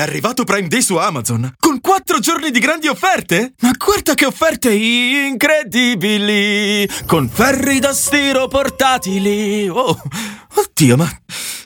arrivato Prime Day su Amazon, con 4 giorni di grandi offerte? Ma guarda che offerte incredibili! Con ferri da stiro portatili! Oh, oddio, ma